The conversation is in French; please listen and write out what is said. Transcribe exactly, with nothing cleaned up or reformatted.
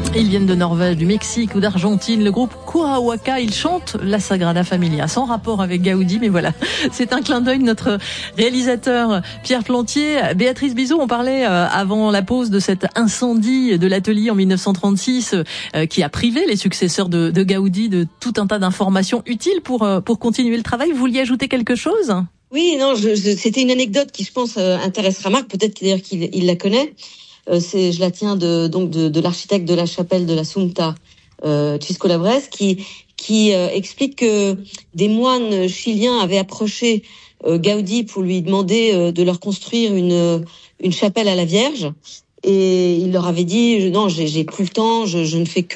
Ils viennent de Norvège, du Mexique ou d'Argentine. Le groupe Cuauhtémoc, ils chantent la Sagrada Familia, sans rapport avec Gaudi, mais voilà, c'est un clin d'œil de notre réalisateur Pierre Plantier. Béatrice Bizot, on parlait avant la pause de cet incendie de l'atelier en mille neuf cent trente-six qui a privé les successeurs de, de Gaudi de tout un tas d'informations utiles pour, pour continuer le travail. Vous vouliez ajouter quelque chose ? Oui, non, je, je, c'était une anecdote qui, je pense, intéressera Marc, peut-être d'ailleurs qu'il il la connaît. Euh, c'est, je la tiens de, donc de, de l'architecte de la chapelle de l'Assumpta, euh, Chisco Labres, qui, qui euh, explique que des moines chiliens avaient approché euh, Gaudi pour lui demander euh, de leur construire une, une chapelle à la Vierge. Et il leur avait dit, non, j'ai, j'ai plus le temps, je, je ne fais que